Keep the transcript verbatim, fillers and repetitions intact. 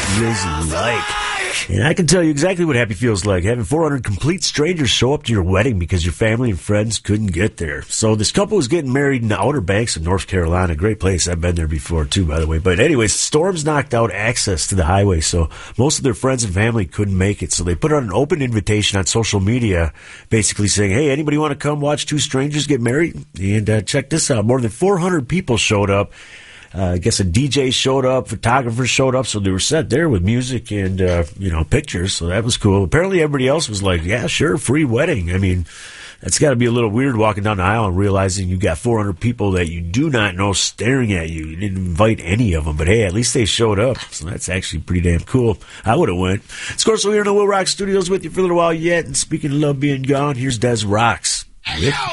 feels like. And I can tell you exactly what happy feels like, having four hundred complete strangers show up to your wedding because your family and friends couldn't get there. So this couple was getting married in the Outer Banks of North Carolina. Great place. I've been there before, too, by the way. But anyways, storms knocked out access to the highway, so most of their friends and family couldn't make it. So they put out an open invitation on social media, basically saying, hey, anybody want to come watch two strangers get married? And uh, check this out. More than four hundred people showed up. Uh, I guess a D J showed up, photographers showed up, so they were set there with music and, uh, you know, pictures, so that was cool. Apparently everybody else was like, yeah, sure, free wedding. I mean, that's got to be a little weird walking down the aisle and realizing you got four hundred people that you do not know staring at you. You didn't invite any of them, but hey, at least they showed up, so that's actually pretty damn cool. I would have went. Of course, we're here in the Will Rock Studios with you for a little while yet, and speaking of love being gone, here's Des Rocks with